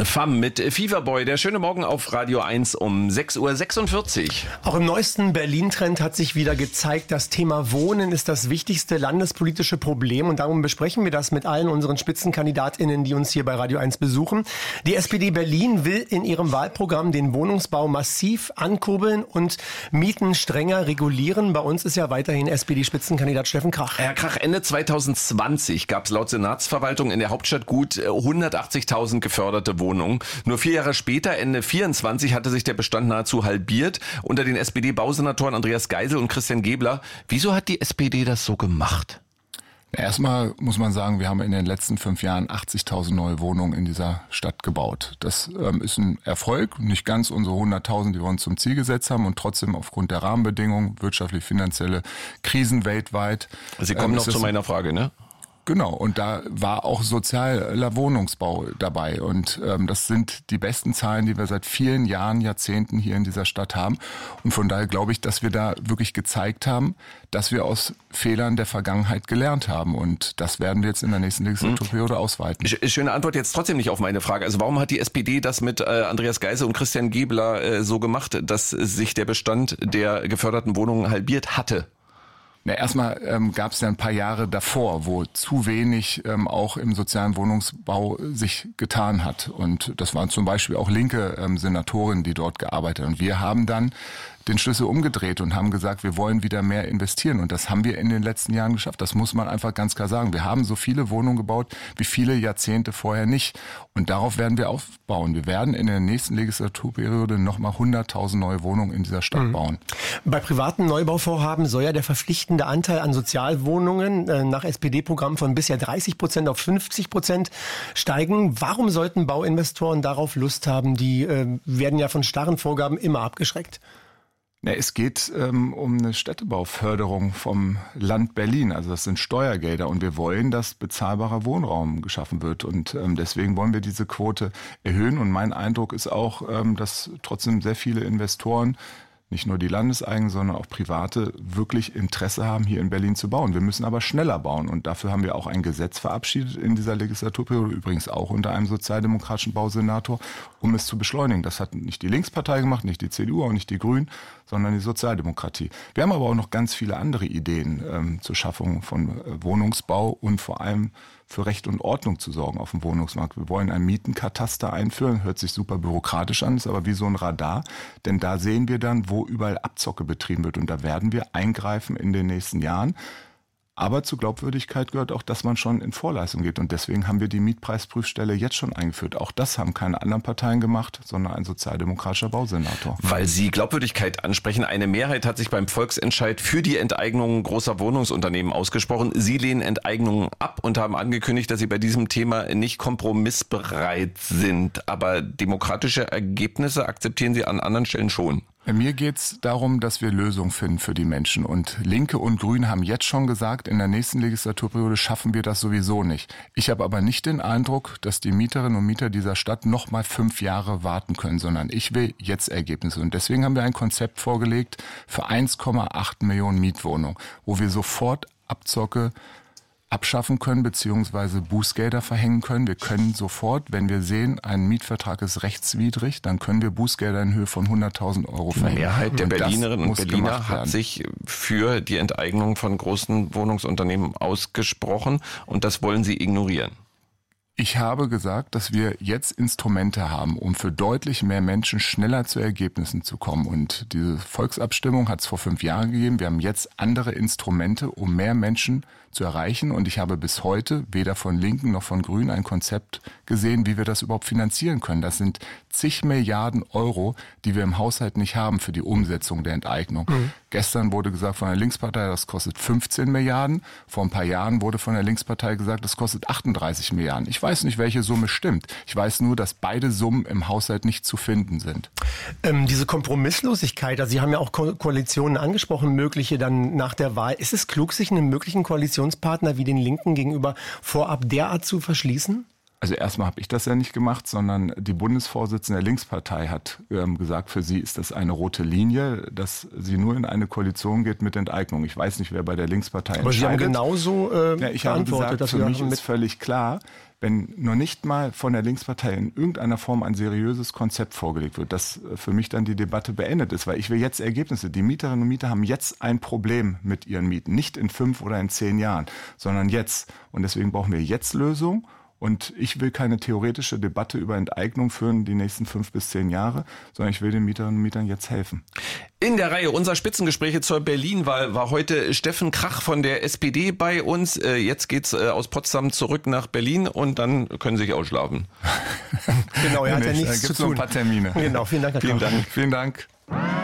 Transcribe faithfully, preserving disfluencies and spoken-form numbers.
F A M mit Feverboy, der schöne Morgen auf Radio eins um sechs Uhr sechsundvierzig. Auch im neuesten Berlin-Trend hat sich wieder gezeigt, das Thema Wohnen ist das wichtigste landespolitische Problem. Und darum besprechen wir das mit allen unseren SpitzenkandidatInnen, die uns hier bei Radio eins besuchen. Die S P D Berlin will in ihrem Wahlprogramm den Wohnungsbau massiv ankurbeln und Mieten strenger regulieren. Bei uns ist ja weiterhin S P D-Spitzenkandidat Steffen Krach. Herr Krach, Ende zweitausendzwanzig gab es laut Senatsverwaltung in der Hauptstadt gut hundertachtzigtausend geförderte Wohnungen. Nur vier Jahre später, Ende vierundzwanzig, hatte sich der Bestand nahezu halbiert. Unter den S P D-Bausenatoren Andreas Geisel und Christian Gebler. Wieso hat die S P D das so gemacht? Erstmal muss man sagen, wir haben in den letzten fünf Jahren achtzigtausend neue Wohnungen in dieser Stadt gebaut. Das ähm, ist ein Erfolg, nicht ganz unsere hunderttausend, die wir uns zum Ziel gesetzt haben und trotzdem aufgrund der Rahmenbedingungen, wirtschaftlich-finanzielle Krisen weltweit. Sie kommen ähm, noch zu meiner Frage, ne? Genau, und da war auch sozialer Wohnungsbau dabei und ähm, das sind die besten Zahlen, die wir seit vielen Jahren, Jahrzehnten hier in dieser Stadt haben und von daher glaube ich, dass wir da wirklich gezeigt haben, dass wir aus Fehlern der Vergangenheit gelernt haben und das werden wir jetzt in der nächsten Legislaturperiode ausweiten. Schöne Antwort jetzt trotzdem nicht auf meine Frage. Also warum hat die S P D das mit äh, Andreas Geisel und Christian Gebler äh, so gemacht, dass sich der Bestand der geförderten Wohnungen halbiert hatte? Na, erstmal ähm, gab es ja ein paar Jahre davor, wo zu wenig ähm, auch im sozialen Wohnungsbau sich getan hat. Und das waren zum Beispiel auch linke ähm, Senatoren, die dort gearbeitet haben. Und wir haben dann den Schlüssel umgedreht und haben gesagt, wir wollen wieder mehr investieren. Und das haben wir in den letzten Jahren geschafft. Das muss man einfach ganz klar sagen. Wir haben so viele Wohnungen gebaut wie viele Jahrzehnte vorher nicht. Und darauf werden wir aufbauen. Wir werden in der nächsten Legislaturperiode nochmal hunderttausend neue Wohnungen in dieser Stadt mhm. bauen. Bei privaten Neubauvorhaben soll ja der verpflichtende Anteil an Sozialwohnungen äh, nach S P D-Programm von bisher dreißig Prozent auf fünfzig Prozent steigen. Warum sollten Bauinvestoren darauf Lust haben? Die äh, werden ja von starren Vorgaben immer abgeschreckt. Ja, es geht ähm, um eine Städtebauförderung vom Land Berlin. Also das sind Steuergelder und wir wollen, dass bezahlbarer Wohnraum geschaffen wird. Und ähm, deswegen wollen wir diese Quote erhöhen. Und mein Eindruck ist auch, ähm, dass trotzdem sehr viele Investoren, nicht nur die Landeseigenen, sondern auch Private, wirklich Interesse haben, hier in Berlin zu bauen. Wir müssen aber schneller bauen und dafür haben wir auch ein Gesetz verabschiedet in dieser Legislaturperiode, übrigens auch unter einem sozialdemokratischen Bausenator, um es zu beschleunigen. Das hat nicht die Linkspartei gemacht, nicht die C D U, auch nicht die Grünen, sondern die Sozialdemokratie. Wir haben aber auch noch ganz viele andere Ideen ähm, zur Schaffung von äh, Wohnungsbau und vor allem für Recht und Ordnung zu sorgen auf dem Wohnungsmarkt. Wir wollen ein Mietenkataster einführen, hört sich super bürokratisch an, ist aber wie so ein Radar, denn da sehen wir dann, wo überall Abzocke betrieben wird und da werden wir eingreifen in den nächsten Jahren. Aber zur Glaubwürdigkeit gehört auch, dass man schon in Vorleistung geht. Und deswegen haben wir die Mietpreisprüfstelle jetzt schon eingeführt. Auch das haben keine anderen Parteien gemacht, sondern ein sozialdemokratischer Bausenator. Weil Sie Glaubwürdigkeit ansprechen. Eine Mehrheit hat sich beim Volksentscheid für die Enteignung großer Wohnungsunternehmen ausgesprochen. Sie lehnen Enteignungen ab und haben angekündigt, dass Sie bei diesem Thema nicht kompromissbereit sind. Aber demokratische Ergebnisse akzeptieren Sie an anderen Stellen schon. Mir geht's darum, dass wir Lösungen finden für die Menschen. Und Linke und Grüne haben jetzt schon gesagt, in der nächsten Legislaturperiode schaffen wir das sowieso nicht. Ich habe aber nicht den Eindruck, dass die Mieterinnen und Mieter dieser Stadt noch mal fünf Jahre warten können, sondern ich will jetzt Ergebnisse. Und deswegen haben wir ein Konzept vorgelegt für eins Komma acht Millionen Mietwohnungen, wo wir sofort Abzocke abschaffen können beziehungsweise Bußgelder verhängen können. Wir können sofort, wenn wir sehen, ein Mietvertrag ist rechtswidrig, dann können wir Bußgelder in Höhe von hunderttausend Euro verhängen. Die Mehrheit der Berlinerinnen und Berliner hat sich für die Enteignung von großen Wohnungsunternehmen ausgesprochen und das wollen Sie ignorieren. Ich habe gesagt, dass wir jetzt Instrumente haben, um für deutlich mehr Menschen schneller zu Ergebnissen zu kommen. Und diese Volksabstimmung hat es vor fünf Jahren gegeben. Wir haben jetzt andere Instrumente, um mehr Menschen zu erreichen. Und ich habe bis heute weder von Linken noch von Grünen ein Konzept gesehen, wie wir das überhaupt finanzieren können. Das sind zig Milliarden Euro, die wir im Haushalt nicht haben für die Umsetzung der Enteignung. Mhm. Gestern wurde gesagt von der Linkspartei, das kostet fünfzehn Milliarden. Vor ein paar Jahren wurde von der Linkspartei gesagt, das kostet achtunddreißig Milliarden. Ich weiß nicht, welche Summe stimmt. Ich weiß nur, dass beide Summen im Haushalt nicht zu finden sind. Ähm, diese Kompromisslosigkeit, also Sie haben ja auch Ko- Koalitionen angesprochen, mögliche dann nach der Wahl. Ist es klug, sich einen möglichen Koalitionspartner wie den Linken gegenüber vorab derart zu verschließen? Also erstmal habe ich das ja nicht gemacht, sondern die Bundesvorsitzende der Linkspartei hat ähm, gesagt, für sie ist das eine rote Linie, dass sie nur in eine Koalition geht mit Enteignung. Ich weiß nicht, wer bei der Linkspartei Aber entscheidet. Sie haben genauso äh, ja, ich habe gesagt, dass für wir mich mit ist völlig klar, wenn noch nicht mal von der Linkspartei in irgendeiner Form ein seriöses Konzept vorgelegt wird, dass für mich dann die Debatte beendet ist, weil ich will jetzt Ergebnisse. Die Mieterinnen und Mieter haben jetzt ein Problem mit ihren Mieten, nicht in fünf oder in zehn Jahren, sondern jetzt. Und deswegen brauchen wir jetzt Lösungen. Und ich will keine theoretische Debatte über Enteignung führen die nächsten fünf bis zehn Jahre, sondern ich will den Mieterinnen und Mietern jetzt helfen. In der Reihe unserer Spitzengespräche zur Berlin-Wahl war heute Steffen Krach von der S P D bei uns. Jetzt geht's aus Potsdam zurück nach Berlin und dann können Sie sich ausschlafen. Genau, er hat ja nichts da zu tun. Noch ein paar Termine. Genau, vielen Dank, Herr Vielen Krach. Dank. Vielen Dank.